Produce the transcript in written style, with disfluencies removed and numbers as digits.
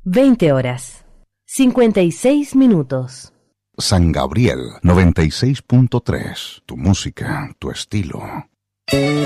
20 horas, 56 minutos. San Gabriel 96.3. Tu música, tu estilo.